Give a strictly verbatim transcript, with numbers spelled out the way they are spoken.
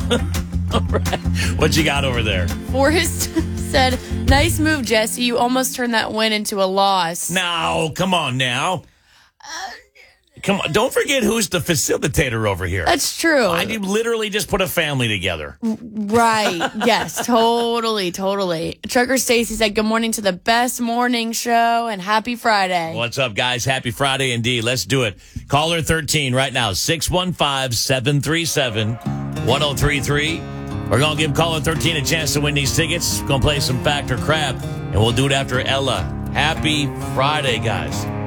All right. What you got over there? Forrest said, nice move, Jesse. You almost turned that win into a loss. No, come on now. Come on. Don't forget who's the facilitator over here. That's true. I did literally just put a family together. Right. Yes, totally, totally. Trucker Stacy said, good morning to the best morning show and happy Friday. What's up, guys? Happy Friday indeed. Let's do it. Caller thirteen right now, six one five, seven three seven, one oh three three. We're going to give caller thirteen a chance to win these tickets. Going to play some Fact or Crap, and we'll do it after Ella. Happy Friday, guys.